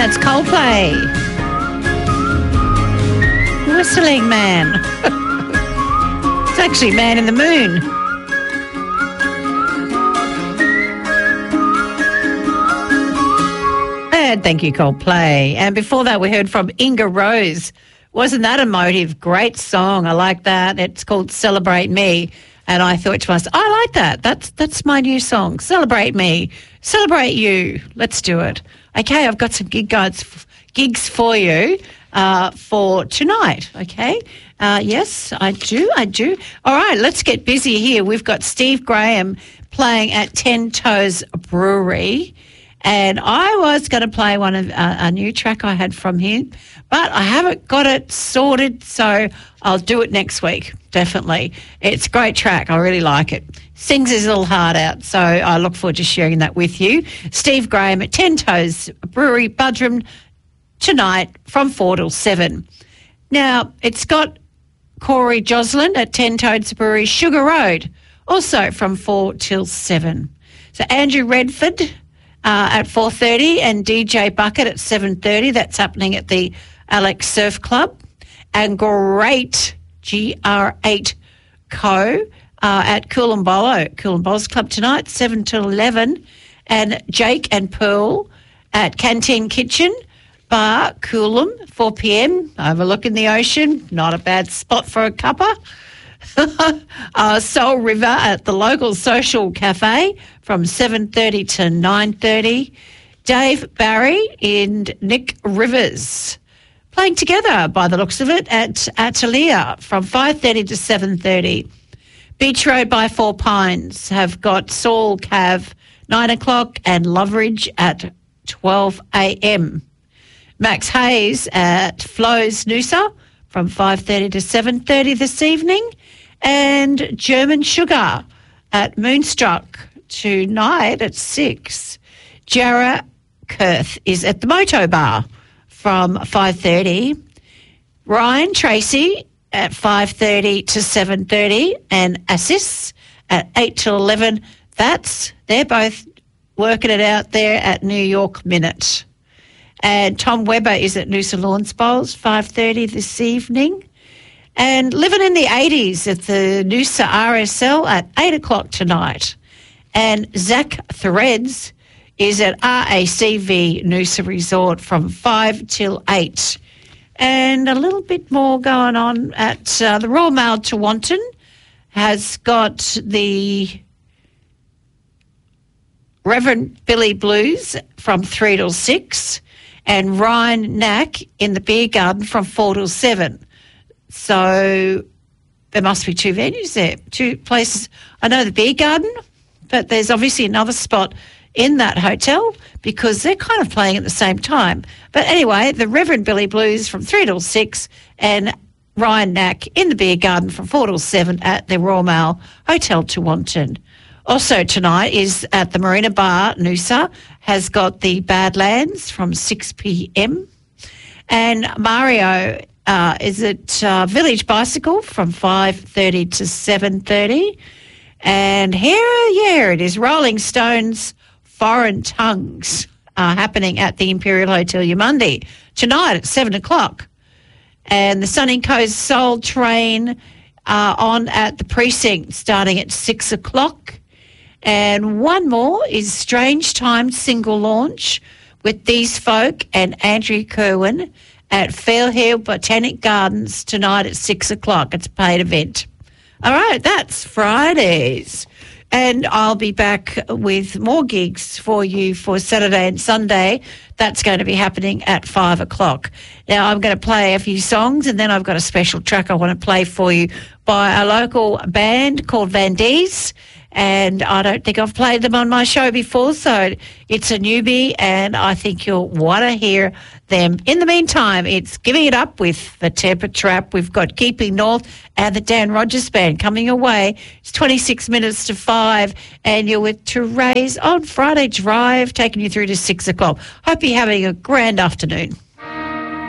That's Coldplay. Whistling Man. It's actually Man in the Moon. And thank you, Coldplay. And before that, we heard from Inga Rose. Wasn't that emotive? Great song. I like that. It's called Celebrate Me. And I thought to myself, I like that. That's my new song. Celebrate me. Celebrate you. Let's do it. Okay, I've got some gigs for you for tonight, okay? Yes, I do. All right, let's get busy here. We've got Steve Graham playing at 10 Toes Brewery. And I was going to play one of a new track I had from him, but I haven't got it sorted, so I'll do it next week, definitely. It's a great track. I really like it. Sings his little heart out, so I look forward to sharing that with you. Steve Graham at 10 Toes Brewery, Buderim, tonight from 4 till 7. Now, it's got Corey Joslin at 10 Toes Brewery, Sugar Road, also from 4 till 7. So Andrew Redford at 4:30 and DJ Bucket at 7:30. That's happening at the Alex Surf Club. And Great GR8 Co. At Coolanbollo's Club tonight, 7 till 11. And Jake and Pearl at Canteen Kitchen Bar, Coolam, 4 p.m. overlooking the ocean. Not a bad spot for a cuppa. Soul River at the local social cafe from 7:30 to 9:30. Dave Barry and Nick Rivers playing together by the looks of it at Atelier from 5:30 to 7:30. Beach Road by Four Pines have got Saul Cav 9 o'clock and Loveridge at 12 a.m. Max Hayes at Flo's Noosa from 5:30 to 7:30 this evening. And German Sugar at Moonstruck tonight at 6. Jarrah Kurth is at the Moto Bar from 5:30. Ryan Tracy at 5:30 to 7:30 and Assis at 8 till 11. They're both working it out there at New York Minute. And Tom Webber is at Noosa Lawns Bowls, 5:30 this evening. And Living in the 80s at the Noosa RSL at 8 o'clock tonight. And Zach Threads is at RACV Noosa Resort from 5 till 8. And a little bit more going on at the Royal Mail Tewantin has got the Reverend Billy Blues from 3 till 6 and Ryan Knack in the Beer Garden from 4 till 7. So there must be two venues there, two places. I know the Beer Garden, but there's obviously another spot in that hotel because they're kind of playing at the same time. But anyway, the Reverend Billy Blues from 3 till 6 and Ryan Knack in the Beer Garden from 4 till 7 at the Royal Mail Hotel Tewantin. Also tonight is at the Marina Bar, Noosa, has got the Badlands from 6 p.m. And Mario is at Village Bicycle from 5:30 to 7:30. And here it is, Rolling Stones Foreign Tongues happening at the Imperial Hotel Yamundi tonight at 7 o'clock. And the Sunny Coast Soul Train on at the Precinct starting at 6 o'clock. And one more is Strange Times single launch with These Folk and Andrew Kerwin at Fair Hill Botanic Gardens tonight at 6 o'clock. It's a paid event. All right, that's Fridays. And I'll be back with more gigs for you for Saturday and Sunday. That's going to be happening at 5 o'clock. Now, I'm going to play a few songs and then I've got a special track I want to play for you by a local band called Van Dees. And I don't think I've played them on my show before, so it's a newbie and I think you'll want to hear them. In the meantime, it's Giving It Up with the Temper Trap. We've got Keeping North and the Dan Rogers Band coming your way. It's 26 minutes to 5 and you're with Therese on Friday Drive, taking you through to 6 o'clock. Hope you're having a grand afternoon.